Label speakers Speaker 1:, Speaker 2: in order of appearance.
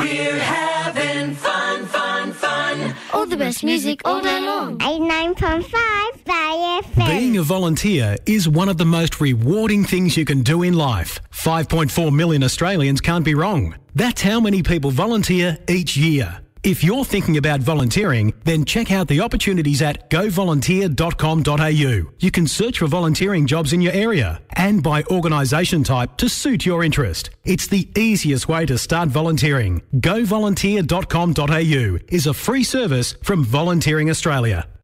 Speaker 1: We're having fun, fun, fun.
Speaker 2: All the best music all day long.
Speaker 3: 89.5 Bay FM.
Speaker 4: Being a volunteer is one of the most rewarding things you can do in life. 5.4 million Australians can't be wrong. That's how many people volunteer each year. If you're thinking about volunteering, then check out the opportunities at govolunteer.com.au. You can search for volunteering jobs in your area and by organisation type to suit your interest. It's the easiest way to start volunteering. Govolunteer.com.au is a free service from Volunteering Australia.